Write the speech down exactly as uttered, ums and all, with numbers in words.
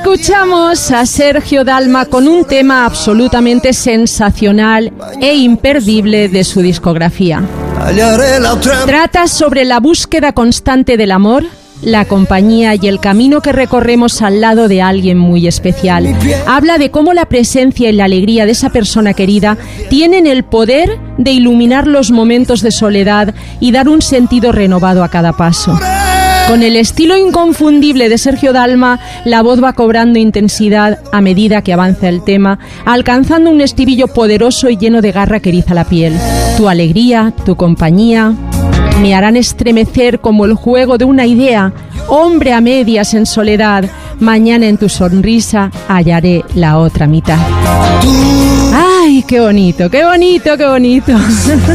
Escuchamos a Sergio Dalma con un tema absolutamente sensacional e imperdible de su discografía. Trata sobre la búsqueda constante del amor, la compañía y el camino que recorremos al lado de alguien muy especial. Habla de cómo la presencia y la alegría de esa persona querida tienen el poder de iluminar los momentos de soledad y dar un sentido renovado a cada paso. Con el estilo inconfundible de Sergio Dalma, la voz va cobrando intensidad a medida que avanza el tema, alcanzando un estribillo poderoso y lleno de garra que eriza la piel. Tu alegría, tu compañía, me harán estremecer como el juego de una idea. Hombre a medias en soledad, mañana en tu sonrisa hallaré la otra mitad. ¡Ay, qué bonito, qué bonito, qué bonito!